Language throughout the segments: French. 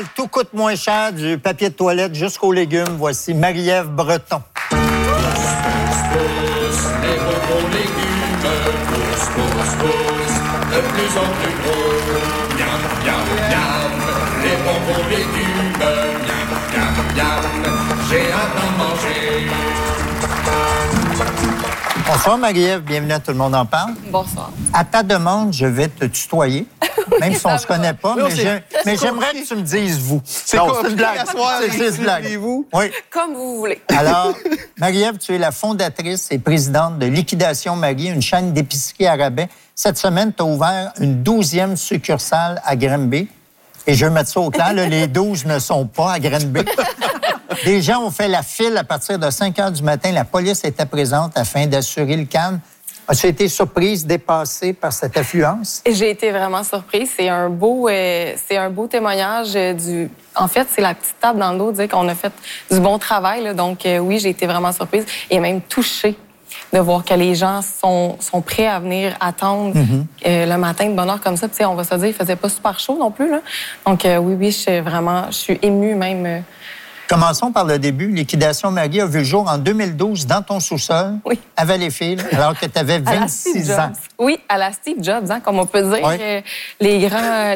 Tout coûte moins cher, du papier de toilette jusqu'aux légumes. Voici Marie-Ève Breton. Les bonbons légumes, pousse, de plus en plus gros. Miam, miam, miam, les bonbons légumes, miam, miam, miam, j'ai hâte d'en manger. Bonsoir Marie-Ève, bienvenue à Tout le monde en parle. Bonsoir. À ta demande, je vais te tutoyer. Même si on ne se connaît pas, mais j'aimerais que tu me dises vous. C'est non, quoi, c'est une blague. c'est une blague. vous? Oui. Comme vous voulez. Alors, Marie-Ève, tu es la fondatrice et présidente de Liquidation Marie, une chaîne d'épicerie à rabais. Cette semaine, tu as ouvert une 12e succursale à Granby. Et je veux mettre ça au clair, là, les 12 ne sont pas à Granby. Des gens ont fait la file à partir de 5 heures du matin. La police était présente afin d'assurer le calme. As-tu été surprise, dépassée par cette affluence? J'ai été vraiment surprise. C'est un beau témoignage En fait, c'est la petite tape dans le dos de dire qu'on a fait du bon travail. Là. Donc, oui, j'ai été vraiment surprise et même touchée de voir que les gens sont prêts à venir attendre le matin de bonne heure comme ça. Puis, on va se dire, il faisait pas super chaud non plus. Là. Donc, oui, je suis émue même. Commençons par le début. Liquidation Marie a vu le jour en 2012 dans ton sous-sol, à Valleyfield, alors que tu avais 26 ans. Oui, à la Steve Jobs, hein, comme on peut dire. Oui. Les grands.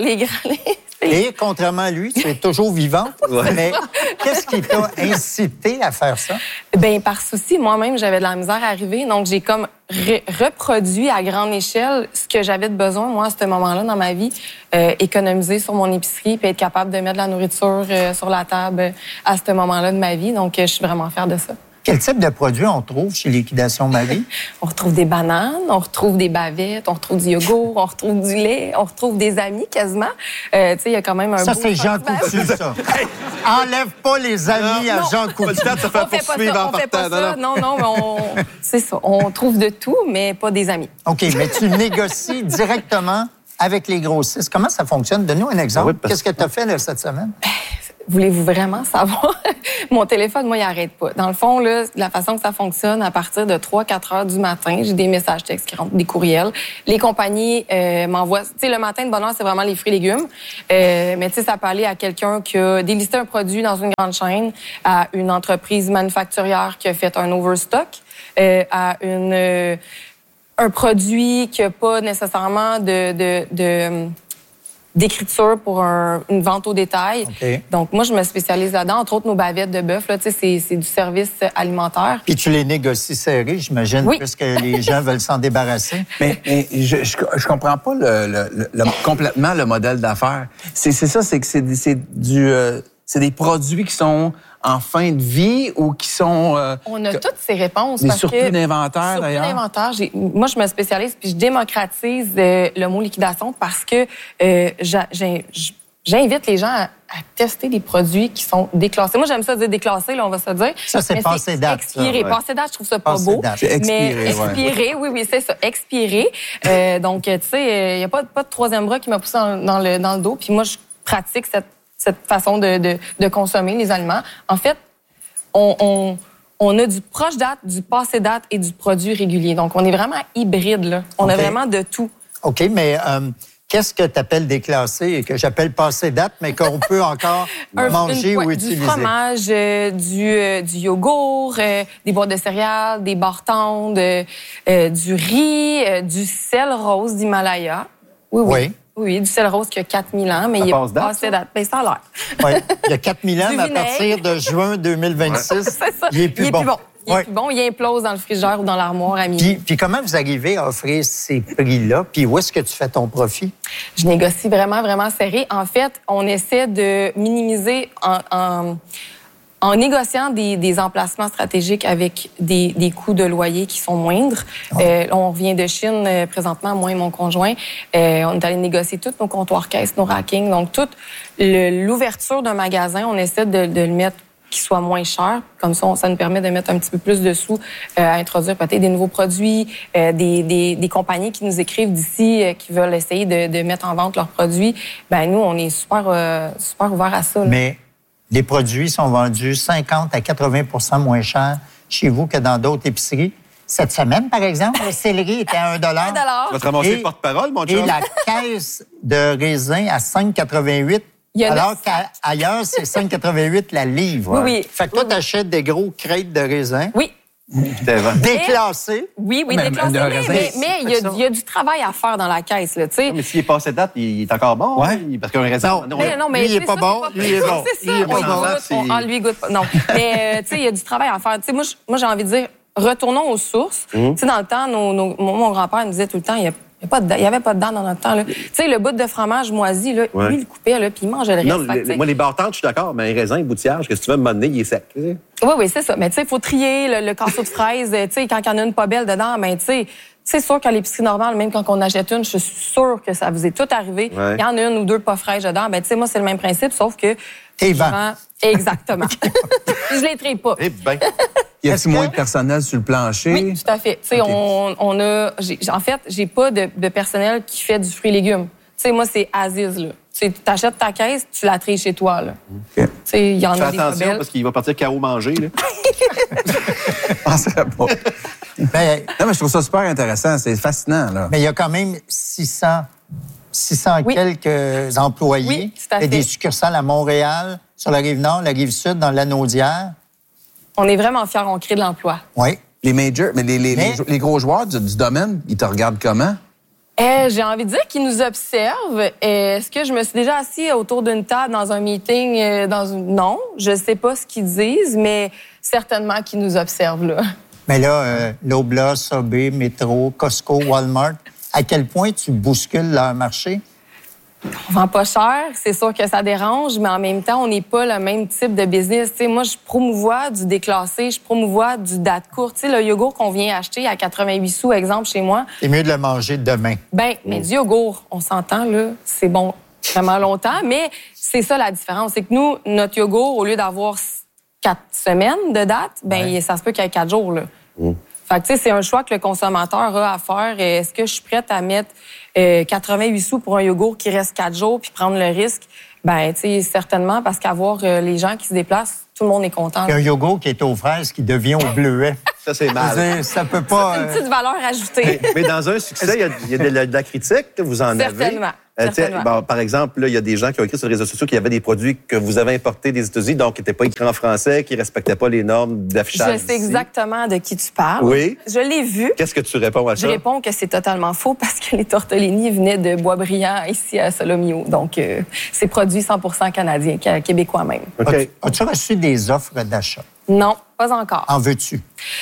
Et contrairement à lui, tu es toujours vivante. Mais qu'est-ce qui t'a incité à faire ça? Bien, par souci, moi-même, j'avais de la misère à arriver. Donc, j'ai comme reproduit à grande échelle ce que j'avais de besoin, moi, à ce moment-là, dans ma vie. Économiser sur mon épicerie puis être capable de mettre de la nourriture sur la table à ce moment-là de ma vie. Donc, je suis vraiment fière de ça. Quel type de produits on trouve chez Liquidation Marie? On retrouve des bananes, on retrouve des bavettes, on retrouve du yogourt, on retrouve du lait, on retrouve des amis quasiment. Tu sais, il y a quand même un ça, c'est Jean Coutu, ça. Enlève pas les amis à Jean Coutu. Ça fait poursuivre en partant. Non, mais c'est ça. On trouve de tout, mais pas des amis. OK, mais tu négocies directement avec les grossistes. Comment ça fonctionne? Donne-nous un exemple. Oui, qu'est-ce que tu as fait là, cette semaine? Voulez-vous vraiment savoir? Mon téléphone, moi, il n'arrête pas. Dans le fond, là, la façon que ça fonctionne, à partir de 3-4 heures du matin, j'ai des messages textes qui rentrent, des courriels. Les compagnies m'envoient... Tu sais, le matin de bonheur, c'est vraiment les fruits et légumes. Mais tu sais, ça peut aller à quelqu'un qui a délisté un produit dans une grande chaîne, à une entreprise manufacturière qui a fait un overstock, à un produit qui n'a pas nécessairement d'écriture pour une vente au détail. Okay. Donc, moi, je me spécialise là-dedans. Entre autres, nos bavettes de bœuf, là, tu sais, c'est du service alimentaire. Puis tu les négocies serrés, j'imagine, oui. puisque les gens veulent s'en débarrasser. Mais je comprends pas complètement le modèle d'affaires. C'est ça, c'est que c'est des produits qui sont en fin de vie ou qui sont... on a toutes ces réponses. Des parce surplus que d'inventaire, d'ailleurs. Surplus d'inventaire. Moi, je me spécialise puis je démocratise le mot liquidation parce que j'invite les gens à tester des produits qui sont déclassés. Moi, j'aime ça dire déclassés, là, on va se dire. Ça, c'est passé date. Expiré. Ça, ouais. Passé date, je trouve ça pas beau. C'est expiré, mais expiré, oui, c'est ça. Expiré. Donc, tu sais, il n'y a pas de troisième bras qui m'a poussé dans le dos. Puis moi, je pratique cette façon de consommer les aliments. En fait, on a du proche date, du passé date et du produit régulier. Donc, on est vraiment hybride, là. On a vraiment de tout. OK, mais qu'est-ce que tu appelles déclassé et que j'appelle passé date, mais qu'on peut encore manger ou utiliser? Du fromage, du yogourt, des boîtes de céréales, des barres tendres, du riz, du sel rose d'Himalaya. Oui. Oui, du sel rose qui a 4000 ans, mais il est passé date. Ben, ça a l'air. Oui, il y a 4000 ans, mais à partir de juin 2026, il est plus bon. Il est plus bon, il implose dans le frigidaire ou dans l'armoire à minuit. Puis comment vous arrivez à offrir ces prix-là? Puis où est-ce que tu fais ton profit? Je négocie vraiment, vraiment serré. En fait, on essaie de minimiser en négociant des emplacements stratégiques avec des coûts de loyer qui sont moindres. On revient de Chine présentement, moi et mon conjoint. On est allé négocier tous nos comptoirs caisses, nos rackings. Donc, toute l'ouverture d'un magasin, on essaie de le mettre qui soit moins cher. Comme ça nous permet de mettre un petit peu plus de sous à introduire peut-être des nouveaux produits, des compagnies qui nous écrivent d'ici, qui veulent essayer de mettre en vente leurs produits. Ben nous, on est super ouverts à ça. Là. Mais les produits sont vendus 50 à 80 moins cher chez vous que dans d'autres épiceries. Cette semaine, par exemple, le céleri était à 1 $. 1 $. Tu vas te ramasser le porte-parole, mon chum. Et la caisse de raisin à 5,88 Il y a Alors qu'ailleurs, c'est 5,88 la livre. Oui, oui. Fait que toi, t'achètes des gros crêtes de raisin. Oui. Déclassés. Oui, Mais déclassé, le raisin, mais il y a du travail à faire dans la caisse, là, tu sais. Mais s'il est passé date, il est encore bon. Ouais. Hein? Parce qu'un raisin. Non, mais lui, il est c'est pas ça, bon, c'est lui, il est bon. C'est ça, Lui, il est pas on y bon. goûte, lui, il goûte pas. Non. Mais, tu sais, il y a du travail à faire. Tu sais, moi, j'ai envie de dire, retournons aux sources. Tu sais, dans le temps, mon grand-père nous disait tout le temps, il y avait pas de dents dans notre temps, là. Tu sais, le bout de fromage moisi, là, Ouais. lui, il le coupait, là, puis il mangeait le reste. Fait que, tu sais, Moi, les bartendes, je suis d'accord, mais un raisin, boutillage, qu'est-ce que tu veux me donner, il est sec. Tu sais. Oui, c'est ça. Mais tu sais, il faut trier le casseau de fraises. Tu sais, quand il y en a une pas belle dedans, mais tu sais, c'est sûr qu'à l'épicerie normale, même quand on achète une, je suis sûre que ça vous est tout arrivé. Ouais. Il y en a une ou deux pas fraîches dedans. Ben, tu sais, moi, c'est le même principe, sauf que. T'es je vends. vends- Exactement. Je les trie pas. Eh ben. Y Est-ce a-t-il moins que- de personnel sur le plancher? Oui, tout à fait. Tu sais, en fait, j'ai pas de personnel qui fait du fruit et légumes. Tu sais, moi, c'est Aziz, là. Tu achètes ta caisse, tu la tries chez toi, là. OK. Tu sais, il y en Fais a des pas attention belles. parce qu'il va partir KO manger. Là. Je penserais pas. Ben, Non, mais je trouve ça super intéressant. C'est fascinant, là. mais il y a quand même 600 Oui. quelques employés. Oui, tout à Il y a fait. des succursales à Montréal, sur la Rive-Nord, la Rive-Sud, dans l'Anaudière. On est vraiment fiers, on crée de l'emploi. Oui. Les majors, mais Mais- les gros joueurs du domaine, ils te regardent comment? J'ai envie de dire qu'ils nous observent. Est-ce que je me suis déjà assis autour d'une table dans un meeting? Non, je sais pas ce qu'ils disent, mais certainement qu'ils nous observent, là. Mais là, Loblaw, Subway, Metro, Costco, Walmart, à quel point tu bouscules leur marché? On vend pas cher, c'est sûr que ça dérange, mais en même temps, on n'est pas le même type de business. Tu sais, moi, je promouvois du déclassé, je promouvois du date courte. Tu sais, le yogourt qu'on vient acheter à 88 sous, exemple, chez moi, C'est mieux de le manger demain. mais du yogourt, on s'entend, là, c'est bon vraiment longtemps, mais c'est ça la différence. C'est que nous, notre yogourt, au lieu d'avoir 4 semaines de date, ça se peut qu'il y ait 4 jours, là. Fait que, tu sais, c'est un choix que le consommateur a à faire. Est-ce que je suis prête à mettre 88 sous pour un yogourt qui reste 4 jours puis prendre le risque? Ben, tu sais, certainement, parce qu'avoir les gens qui se déplacent, tout le monde est content. Il y a un yogourt qui est aux fraises qui devient au bleuet. Ça, c'est Je veux mal. dire, ça peut pas... Une petite valeur ajoutée. Mais dans un succès, il y a de la critique, vous en avez. Certainement. Tu sais, Certainement. bon, par exemple, là, il y a des gens qui ont écrit sur les réseaux sociaux qu'il y avait des produits que vous avez importés des États-Unis, donc qui n'étaient pas écrits en français, qui ne respectaient pas les normes d'affichage. Je sais ici. exactement de qui tu parles. Oui. Je l'ai vu. Qu'est-ce que tu réponds à Je ça? réponds que c'est totalement faux parce que les tortellini venaient de Boisbriand ici à Solomio. Donc, c'est produit 100% canadien, québécois même. OK. As-tu reçu des offres d'achat? Non, pas encore. En veux-tu?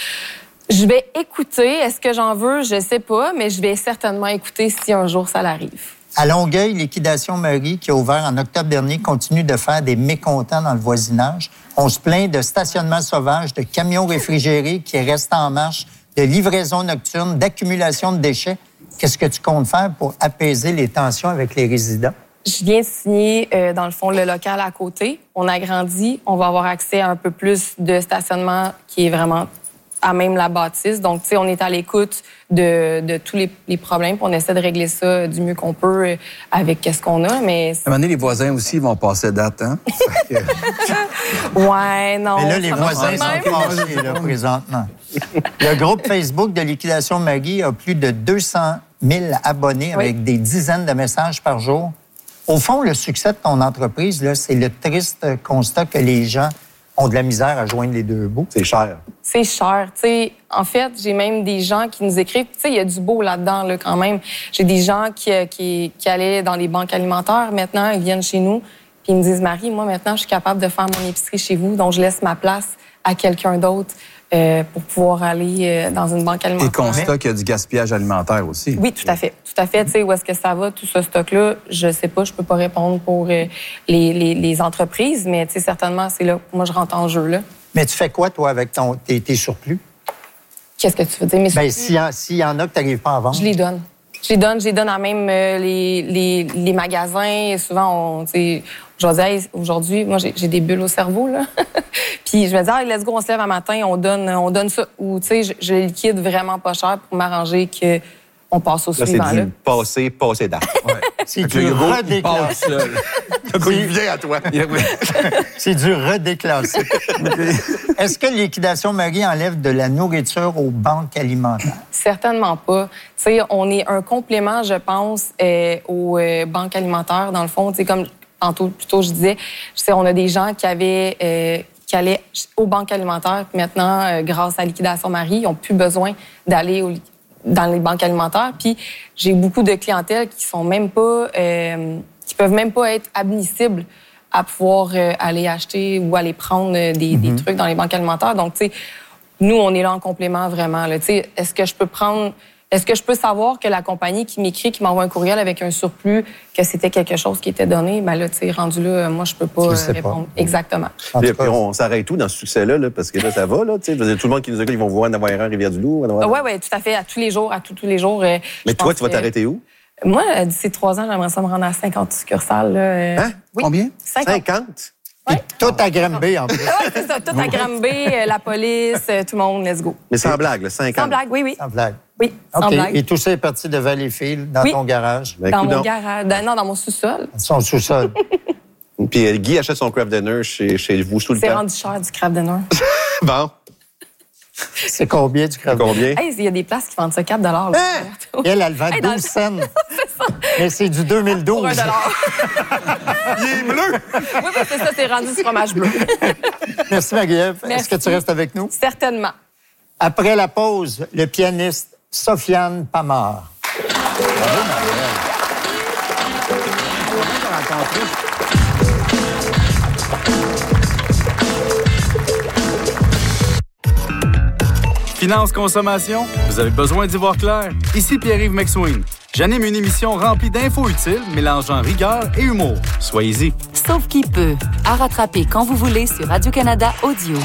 Je vais écouter. Est-ce que j'en veux? Je sais pas, mais je vais certainement écouter si un jour ça l'arrive. À Longueuil, Liquidation Marie, qui a ouvert en octobre dernier, continue de faire des mécontents dans le voisinage. On se plaint de stationnement sauvage, de camions réfrigérés qui restent en marche, de livraison nocturne, d'accumulation de déchets. Qu'est-ce que tu comptes faire pour apaiser les tensions avec les résidents? Je viens de signer, dans le fond, le local à côté. On agrandit. On va avoir accès à un peu plus de stationnement qui est vraiment à même la bâtisse. Donc, tu sais, on est à l'écoute de tous les problèmes. Puis on essaie de régler ça du mieux qu'on peut avec qu'est-ce qu'on a. Mais À un moment donné, les voisins aussi vont passer date, hein? ouais, non. Mais là, les ça marche voisins pas de sont même. fâchés, là, présentement. Le groupe Facebook de Liquidation Marie a plus de 200 000 abonnés avec des dizaines de messages par jour. Au fond, le succès de ton entreprise, là, c'est le triste constat que les gens ont de la misère à joindre les deux bouts. C'est cher. C'est cher. Tu sais, en fait, j'ai même des gens qui nous écrivent. Tu sais, il y a du beau là-dedans, là, quand même. J'ai des gens qui allaient dans les banques alimentaires. Maintenant, ils viennent chez nous. Puis ils me disent, Marie, moi, maintenant, je suis capable de faire mon épicerie chez vous. Donc, je laisse ma place à quelqu'un d'autre pour pouvoir aller dans une banque Et alimentaire. constat qu'il y a du gaspillage alimentaire aussi. Oui, tout à fait. Tout à fait. Tu sais, où est-ce que ça va, tout ce stock-là? Je sais pas, je peux pas répondre pour les entreprises, mais tu sais, certainement, c'est là où moi, je rentre en jeu, là. Mais tu fais quoi, toi, avec tes surplus? Qu'est-ce que tu veux dire? Mais Bien, s'il y en a que tu n'arrives pas à vendre. je les donne. Je les donne à même les magasins. Souvent, tu sais, je vais dire, hey, aujourd'hui, moi, j'ai des bulles au cerveau, là. Puis je vais dire, hey, let's go, on se lève un matin, on donne ça. Ou, tu sais, je liquide vraiment pas cher pour m'arranger qu'on passe au Là, c'est suivant, là. du passé date. C'est Le du yogourt, il redéclassé. passe, là. Il vient à toi. C'est du redéclassé. Est-ce que Liquidation Marie enlève de la nourriture aux banques alimentaires? Certainement pas. Tu sais, on est un complément, je pense, aux banques alimentaires, dans le fond. Tu sais, comme plus tôt, je disais, on a des gens qui allaient aux banques alimentaires. Puis maintenant, grâce à Liquidation Marie, ils n'ont plus besoin d'aller dans les banques alimentaires. Puis j'ai beaucoup de clientèle qui sont même pas, qui peuvent même pas être admissibles à pouvoir aller acheter ou aller prendre des trucs dans les banques alimentaires. Donc, tu sais, nous, on est là en complément vraiment. Tu sais, est-ce que je peux savoir que la compagnie qui m'écrit, qui m'envoie un courriel avec un surplus, que c'était quelque chose qui était donné? Ben là, tu sais, rendu là, moi, je peux pas répondre. Pas. Exactement. Puis on s'arrête tout dans ce succès-là, là, parce que là, ça va, là, tu sais. Tout le monde qui nous écoute, ils vont voir en avoir un Rivière-du-Loup. Oui, tout à fait. À tous les jours, tous les jours. Mais toi, tu vas t'arrêter où? Moi, d'ici 3 ans, j'aimerais ça me rendre à 50 succursales. Là. Hein? Oui. Combien? 50? Puis tout à Granby, en plus. Oui, c'est ça. Tout à Granby, la police, tout le monde, let's go. Mais sans blague, là, 50. Sans blague, oui. Sans blague. Oui, sans OK. blague. Et tout ça est parti de Valleyfield, dans ton garage? Ben, Dans mon garage. Non, dans mon sous-sol. Son sous-sol. Puis Guy achète son craft dinner chez vous tout le temps. C'est rendu cher, du craft dinner. Bon. C'est combien du craft? Combien? Hey, il y a des places qui vendent ça 4 $. Là. Elle le vend 12 cents. Mais c'est du 2012. Pour $1. Il est bleu! Oui, c'est ça, c'est rendu du fromage bleu. Merci, Marie-Ève. Est-ce Merci. que tu restes avec nous? Certainement. Après la pause, le pianiste Sofiane Pamar. Bravo, Marie-Ève. Finance consommation, vous avez besoin d'y voir clair? Ici Pierre-Yves McSween. J'anime une émission remplie d'infos utiles, mélangeant rigueur et humour. Soyez-y. Sauf qui peut. À rattraper quand vous voulez sur Radio-Canada Audio.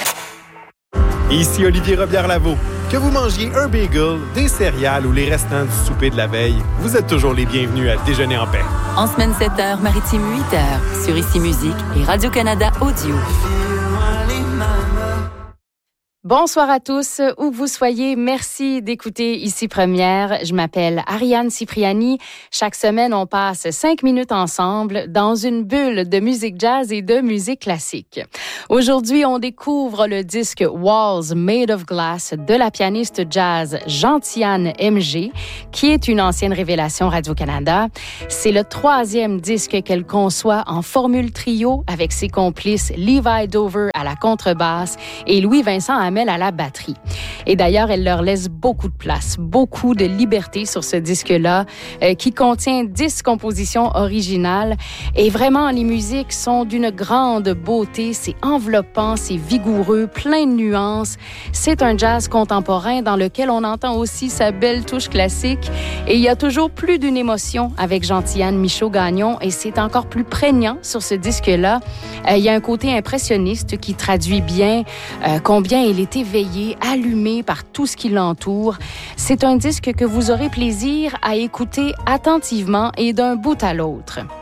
Ici Olivier Robillard-Lavaux. Que vous mangiez un bagel, des céréales ou les restants du souper de la veille, vous êtes toujours les bienvenus à Déjeuner en paix. En semaine 7h, maritime 8h, sur Ici Musique et Radio-Canada Audio. Bonsoir à tous, où que vous soyez. Merci d'écouter Ici Première. Je m'appelle Ariane Cipriani. Chaque semaine, on passe 5 minutes ensemble dans une bulle de musique jazz et de musique classique. Aujourd'hui, on découvre le disque Walls Made of Glass de la pianiste jazz Gentiane MG, qui est une ancienne révélation Radio-Canada. C'est le 3e disque qu'elle conçoit en formule trio avec ses complices Levi Dover à la contrebasse et Louis-Vincent Hamel à la batterie. Et d'ailleurs, elle leur laisse beaucoup de place, beaucoup de liberté sur ce disque-là, qui contient 10 compositions originales. Et vraiment, les musiques sont d'une grande beauté. C'est enveloppant, c'est vigoureux, plein de nuances. C'est un jazz contemporain dans lequel on entend aussi sa belle touche classique. Et il y a toujours plus d'une émotion avec Gentiane Michaud-Gagnon, et c'est encore plus prégnant sur ce disque-là. Il y a un côté impressionniste qui traduit bien combien il est éveillé, allumé par tout ce qui l'entoure. C'est un disque que vous aurez plaisir à écouter attentivement et d'un bout à l'autre.